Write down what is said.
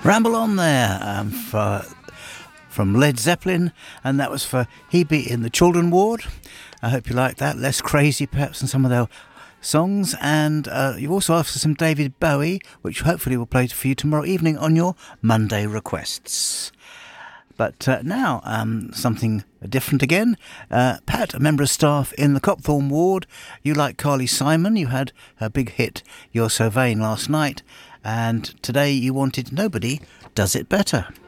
Ramble On there from Led Zeppelin, and that was for Hebe in the Children Ward. I hope you like that. Less crazy perhaps than some of their songs. And you've also asked for some David Bowie, which hopefully will play for you tomorrow evening on your Monday requests. But now, something different again. Pat, a member of staff in the Copthorne Ward. You like Carly Simon. You had her big hit, You're So Vain, last night. And today you wanted Nobody Does It Better.